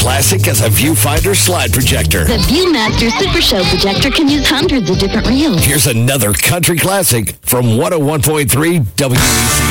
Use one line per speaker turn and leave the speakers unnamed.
classic as a viewfinder slide projector.
The ViewMaster Super Show projector can use hundreds of different reels.
Here's another country classic from 101.3 WEC.